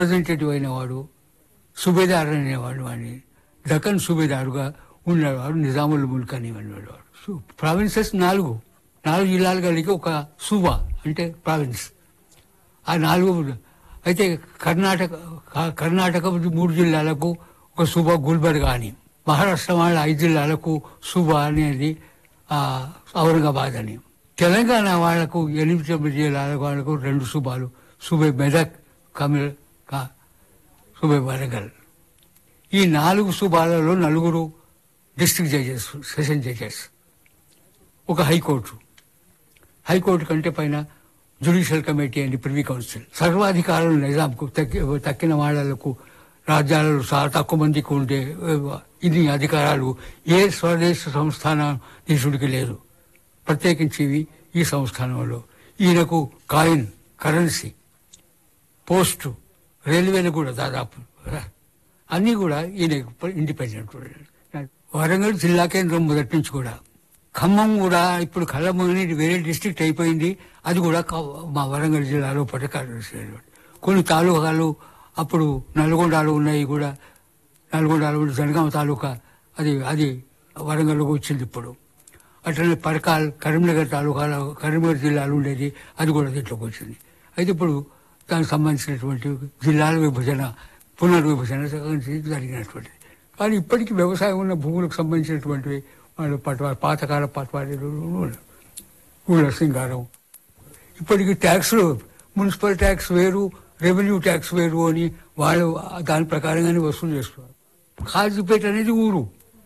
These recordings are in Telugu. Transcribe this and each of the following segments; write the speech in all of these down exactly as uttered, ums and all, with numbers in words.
రిప్రజెంటేటివ్ అయిన వాడు సుబేదార్ అనేవాడు. వాడిని దక్కన్ సుబేదారుగా ఉన్నవాడు నిజాముల్ ముల్క్ అనేవాడు. ప్రావిన్సెస్ నాలుగు నాలుగు జిల్లాలు కలిగి ఒక సూబా అంటే ప్రావిన్స్. ఆ నాలుగు అయితే కర్ణాటక కర్ణాటక మూడు జిల్లాలకు ఒక సూబా గుల్బర్గా అని, మహారాష్ట్ర వాళ్ళ ఐదు జిల్లాలకు సూబా అనేది ఔరంగాబాద్ అని, తెలంగాణ వాళ్లకు ఎనిమిది తొమ్మిది జిల్లాల వాళ్ళకు రెండు సూబాలు, సూబే మెదక్, కమిల్ సూబే వరంగల్. ఈ నాలుగు సూబాలలో నలుగురు డిస్ట్రిక్ట్ జడ్జెస్, సెషన్ జడ్జెస్, ఒక హైకోర్టు. హైకోర్టు కంటే పైన జ్యుడిషియల్ కమిటీ అని ప్రివీ కౌన్సిల్. సర్వాధికారులు నిజాంకు తక్కి తక్కిన వాళ్లకు రాజ్యాలలో చాలా తక్కువ మందికి ఉండే ఇన్ని అధికారాలు ఏ స్వదేశ సంస్థానాధీశుడికి లేదు, ప్రత్యేకించి ఈ సంస్థానంలో. ఈయనకు కాయిన్, కరెన్సీ, పోస్టు, రైల్వేలు కూడా దాదాపు అన్నీ కూడా ఈయన ఇండిపెండెంట్. వరంగల్ జిల్లా కేంద్రం మొదటి నుంచి కూడా. ఖమ్మం కూడా ఇప్పుడు ఖమ్మం అనేది వేరే డిస్ట్రిక్ట్ అయిపోయింది, అది కూడా మా వరంగల్ జిల్లాలో పట్టకాల్సి. కొన్ని తాలూకాలు అప్పుడు నల్గొండలో ఉన్నాయి కూడా, నల్గొండలో జనగామ తాలూకా అది అది వరంగల్లోకి వచ్చింది ఇప్పుడు. అట్లనే పరకాల్, కరీంనగర్ తాలూకాలో కరీంనగర్ జిల్లాలో ఉండేది, అది కూడా దీంట్లోకి వచ్చింది. అయితే ఇప్పుడు దానికి సంబంధించినటువంటి జిల్లాల విభజన, పునర్విభజన జరిగినటువంటిది. కానీ ఇప్పటికీ వ్యవసాయం ఉన్న భూములకు సంబంధించినటువంటివి వాళ్ళు పట్వారి, పాతకాల పట్వారీలు, ఊళ్ళ సింగారం. ఇప్పటికీ ట్యాక్స్లు, మున్సిపల్ ట్యాక్స్ వేరు, రెవెన్యూ ట్యాక్స్ వేరు అని వాళ్ళు దాని ప్రకారంగానే వసూలు చేస్తున్నారు. ఖాజీపేట అనేది ఊరు.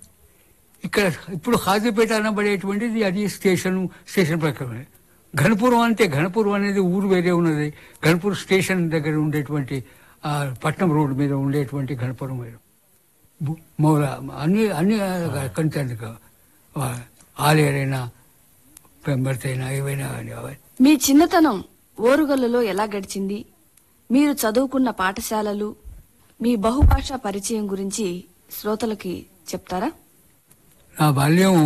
ఇక్కడ ఇప్పుడు ఖాజీపేట అనబడేటువంటిది అది స్టేషన్, స్టేషన్ ప్రకారమే. ఘనపురం అంటే ఘనపురం అనేది ఊరు వేరే ఉన్నది. ఘనపురం స్టేషన్ దగ్గర ఉండేటువంటి పట్నం రోడ్డు మీద ఉండేటువంటి ఘనపురం వేరు. మౌల అన్ని అన్ని కంటే ఆలేరైనా పెంబర్తైనా ఏవైనా కానీ. మీ చిన్నతనం ఓరుగల్లులో ఎలా గడిచింది? మీరు చదువుకున్న పాఠశాలలు, మీ బహుభాషా పరిచయం గురించి శ్రోతలకి చెప్తారా? నా బాల్యం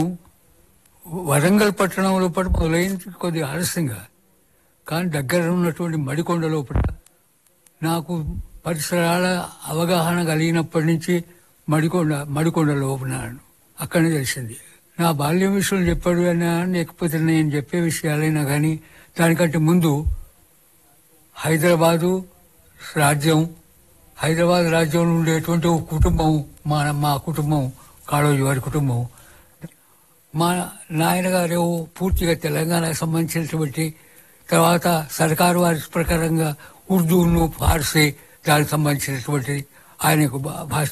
వరంగల్ పట్టణంలో పడి మొదలైంది కొద్దిగా ఆలస్యంగా, కానీ దగ్గర ఉన్నటువంటి మడికొండ లోపల నాకు పరిసరాల అవగాహన కలిగినప్పటి నుంచి మడికొండ మడికొండలో ఉన్నాను. అక్కడనే తెలిసింది. నా బాల్యం విషయం చెప్పాడు అయినా లేకపోతే నేను చెప్పే విషయాలైనా కానీ దానికంటే ముందు హైదరాబాదు రాజ్యం, హైదరాబాద్ రాజ్యంలో ఉండేటువంటి ఒక కుటుంబం, మా మా కుటుంబం, కాళోజీ వారి కుటుంబం. మా నాయనగారు పూర్తిగా తెలంగాణకు సంబంధించినటువంటి, తర్వాత సర్కారు వారి ప్రకారంగా ఉర్దూను, ఫార్సీ దానికి సంబంధించినటువంటి ఆయనకు భాష.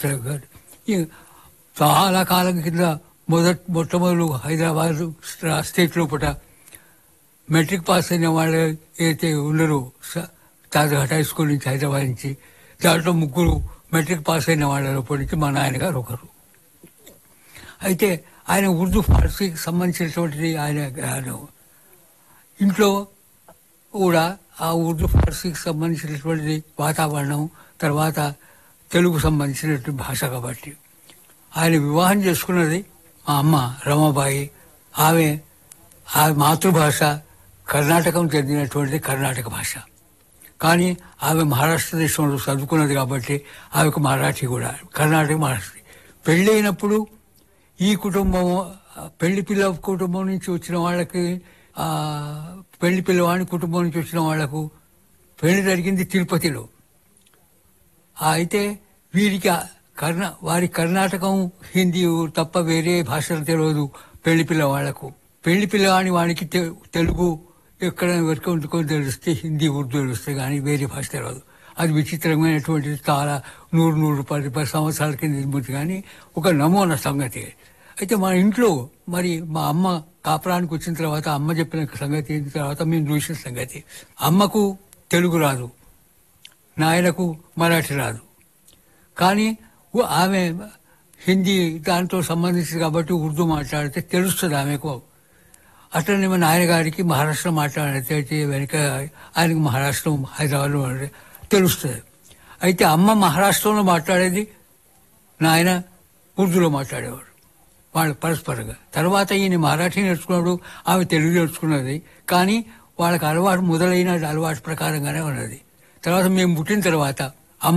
చాలా కాలం కింద మొదటి మొట్టమొదలు హైదరాబాద్ స్టేట్ లోపల మెట్రిక్ పాస్ అయిన వాళ్ళు ఏదైతే ఉన్నారో తాజాఘాట్ హై స్కూల్ నుంచి, హైదరాబాద్ నుంచి, దాంట్లో ముగ్గురు మెట్రిక్ పాస్ అయిన వాళ్ళ లోపల నుంచి మా నాయనగారు ఒకరు. అయితే ఆయన ఉర్దూ, ఫార్సీకి సంబంధించినటువంటిది ఆయన ఇంట్లో కూడా ఆ ఉర్దూ, ఫార్సీకి సంబంధించినటువంటి వాతావరణం, తర్వాత తెలుగు సంబంధించినటువంటి భాష కాబట్టి ఆయన వివాహం చేసుకున్నది మా అమ్మ రమాబాయి. ఆమె ఆ మాతృభాష కర్ణాటకం చెందినటువంటిది, కర్ణాటక భాష. కానీ ఆమె మహారాష్ట్ర దేశంలో చదువుకున్నది కాబట్టి ఆమెకు మరాఠీ కూడా, కర్ణాటక మరాఠీ. పెళ్ళి అయినప్పుడు ఈ కుటుంబం, పెళ్లి పిల్ల కుటుంబం నుంచి వచ్చిన వాళ్ళకి, పెళ్లి పిల్లవాడి కుటుంబం నుంచి వచ్చిన వాళ్లకు పెళ్లి జరిగింది తిరుపతిలో. అయితే వీరికి కర్ణ వారి కర్ణాటకం, హిందీ తప్ప వేరే భాషలు తెలియదు పెళ్లి పిల్లవాళ్లకు. పెళ్లి పిల్లవాడి వాడికి తెలుగు ఎక్కడ వరకు వండుకొని తెలిస్తే హిందీ, ఉర్దూ తెలుస్తే కానీ వేరే భాష తెలియదు. అది విచిత్రమైనటువంటిది. చాలా నూరు నూరు పది పది సంవత్సరాల కింద నిర్మించి కానీ ఒక నమూనా సంగతి. అయితే మా ఇంట్లో మరి మా అమ్మ కాపురానికి వచ్చిన తర్వాత అమ్మ చెప్పిన సంగతి అయిన తర్వాత మేము చూసిన సంగతి, అమ్మకు తెలుగు రాదు, నాయనకు మరాఠీ రాదు. కానీ ఆమె హిందీ దాంతో సంబంధించింది కాబట్టి ఉర్దూ మాట్లాడితే తెలుస్తుంది ఆమెకు. అట్లనే మా నాయనగారికి మహారాష్ట్ర మాట్లాడితే వెనుక ఆయనకు మహారాష్ట్ర, హైదరాబాద్లో తెలుస్తుంది. అయితే అమ్మ మహారాష్ట్రంలో మాట్లాడేది, నాయన ఉర్దూలో మాట్లాడేవాడు వాళ్ళు పరస్పరంగా. తర్వాత ఈయన మరాఠీ నేర్చుకున్నాడు, ఆమె తెలుగు నేర్చుకున్నది. కానీ వాళ్ళకి అలవాటు మొదలైన అలవాటు ప్రకారంగానే ఉన్నది. తర్వాత మేము పుట్టిన తర్వాత